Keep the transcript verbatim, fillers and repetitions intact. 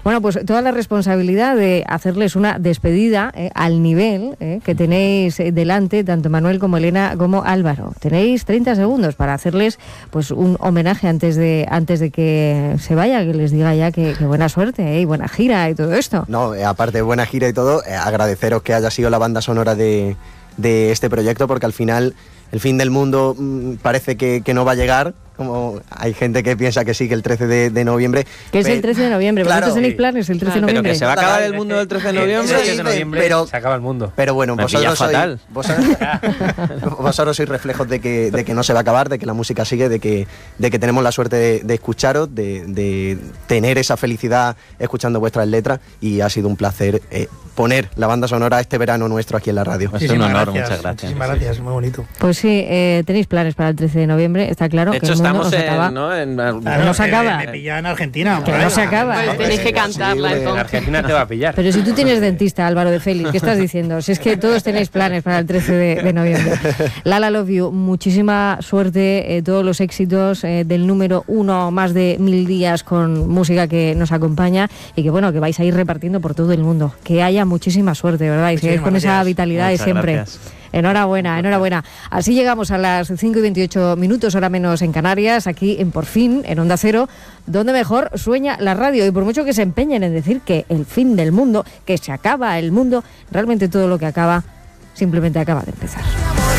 Bueno, pues toda la responsabilidad de hacerles una despedida eh, al nivel eh, que tenéis delante, tanto Manuel como Elena como Álvaro. Tenéis treinta segundos para hacerles pues un homenaje antes de antes de que se vaya, que les diga ya que, que buena suerte eh, y buena gira y todo esto. No, eh, aparte de buena gira y todo, eh, agradeceros que haya sido la banda sonora de, de este proyecto, porque al final el fin del mundo mmm, parece que, que no va a llegar, como hay gente que piensa que sí, que el trece de noviembre. Que es el trece de noviembre, claro, vosotros tenéis planes el trece de noviembre. Pero que se va a acabar el mundo del trece de noviembre. Sí, de noviembre pero, se acaba el mundo. Pero bueno, Me vosotros sois, fatal. Vosotros, vosotros sois reflejos de que, de que no se va a acabar, de que la música sigue, de que, de que tenemos la suerte de, de escucharos, de, de tener esa felicidad escuchando vuestras letras, y ha sido un placer eh, poner la banda sonora este verano nuestro aquí en la radio. Es un honor, gracias, muchas gracias. Muchísimas gracias, muy bonito. Pues sí, eh, tenéis planes para el trece de noviembre, está claro. De que hecho, el mundo estamos no se acaba. en, ¿no? en, Claro, no se me- acaba. Me, me pilla en Argentina. Que por no ahí. se acaba. Pues tenéis que cantarla En en entonces. Argentina te va a pillar. Pero si tú tienes dentista, Álvaro de Félix, ¿qué estás diciendo? Si es que todos tenéis planes para el trece de noviembre. Lala Love You, muchísima suerte, eh, todos los éxitos eh, del número uno, más de mil días con música que nos acompaña, y que bueno, que vais a ir repartiendo por todo el mundo. Que haya muchísima suerte, ¿verdad? Y sigáis con esa gracias. vitalidad de Muchas siempre. gracias. Enhorabuena, enhorabuena. Así llegamos a las cinco y veintiocho minutos, hora menos en Canarias, aquí en Por Fin, en Onda Cero, donde mejor sueña la radio. Y por mucho que se empeñen en decir que el fin del mundo, que se acaba el mundo, realmente todo lo que acaba simplemente acaba de empezar.